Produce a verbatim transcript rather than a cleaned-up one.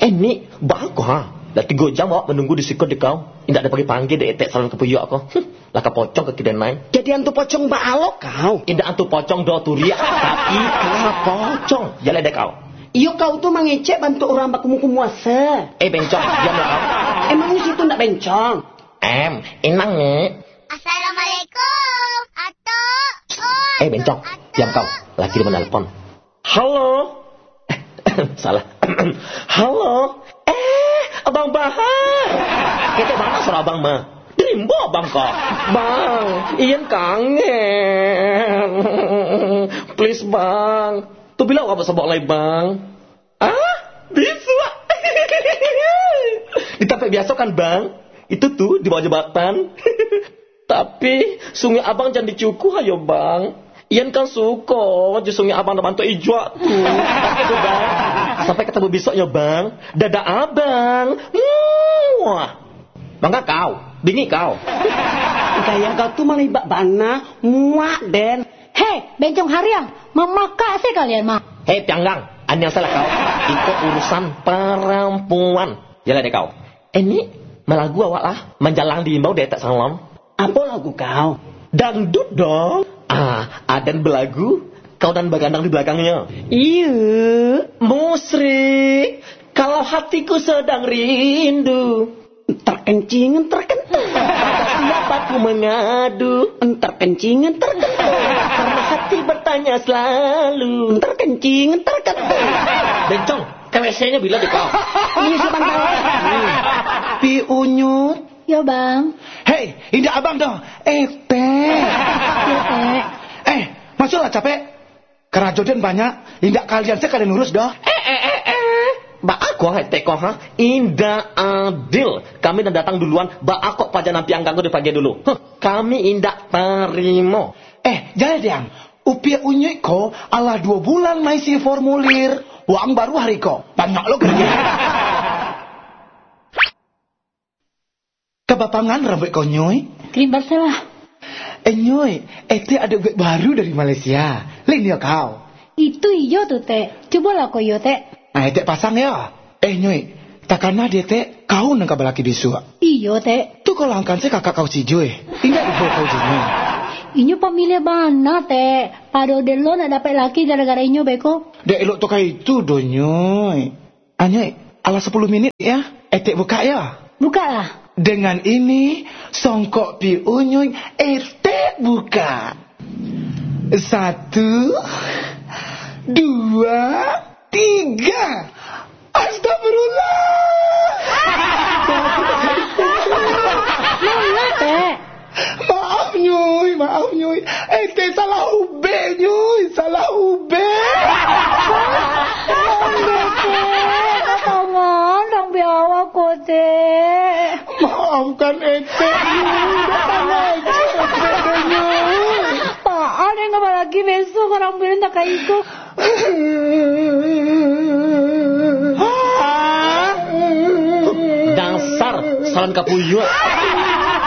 Ini bagus ha. Dah tiga jam awak menunggu di sikut di kau. Tidak ada pagi-pagi dek etek salon kepuyuk aku. Lah ka pocong ke kiden lain. Jadi antu pocong baalok kau. Indah antu pocong do turia tapi ka pocong. Jalan dek kau. Iyo kau tuh mengecek bantu orang bakumu-kumu ase. Eh bencong, diam lah kau. Emangnya situ ndak bencong? Em, inang ni. Assalamualaikum. Atuk. Oh, Eh bencong, diam kau. Lagi dia menelpon. Halo. Salah. Halo. Eh, Abang Bahar. Kita mana suara Abang mah? Rimbo Abang kok. Bang, Ian kangen. Please Bang. Tu bila awak sebab lagi Bang? Ah, bisa. Di tempat biasa kan Bang? Itu tuh di bawah jembatan. Tapi sungai Abang jangan dicukuh ayo Bang. Ian kan suka je sungai Abang dah bantu ijwa tu. Itu Bang. Sampai ketemu besoknya Bang. Dadah Abang. Muah. Bangga kau. Bingi kau. Gaya kau tuh malibak bana. Muak Den. Hei, bencong hariang. Memakak sih kalian mah. Hei pianggang. An yang salah kau. Itu urusan perempuan. Jalan deh kau. Ini melagu awak lah. Menjalang di imbau deh tak salam. Apa lagu kau? Dangdut dong. Ah, adan belagu, kau dan bagandang di belakangnya. Iya. Musrik, kalau hatiku sedang rindu. Terkencing, terkentul. Siapa ku mengadu? Terkencing, terkentul. Karena hati bertanya selalu. Terkencing, terkentul. Bencong, K W C-nya bila di kau? Ini sebentar. Pi unyut. Yo bang. Hei, indah abang dong. Eh, teh. Yo teh. Eh, masuklah capek. Kerajodan banyak. Indah kalian sekalian urus dong. Eh, eh, eh, eh. Ba aku hai teko ha. Indah adil. Kami dah datang duluan. Ba aku paja nampi angkangku di pagi dulu. Huh, kami indah terima. Eh, jangan diam. Upia unyik ko ala dua bulan maisi formulir. Uang baru hari ko. Banyak lo kerja. Kebapangan rambut kau nyoy? Krim Barcelah. Eh nyoy, ete ada duit baru dari Malaysia. Lain ya kau. Itu iyo tuh teh. Coba lah kau yo teh. Nah ete pasang ya. Eh nyoy, takana dia teh kau nang kabalaki bisu. Iyo teh. Tu kalau angkan saya kakak kau si Joy. Ingat ibu kau jino. Inyo pamilya bana teh. Pado de lo nak dapat laki gara-gara inyo beko. Dek elok tu kai itu do nyoy. Ah nyoy, ala sepuluh menit ya. Ete buka ya. Buka lah. Dengan ini, songkok pi unyuy, ete buka. Satu, dua, tiga. Astagfirullah. Mana teh? Maaf nyuy, maaf nyuy. Ete salah ube nyuy, salah ube. Tangan, dang biawa ko teh. Maafkan ete nyuy, datang lagi ete nyuy. Paan yang nggak lagi besok orang bilang tak kayak itu. Dasar salam kapuyuk.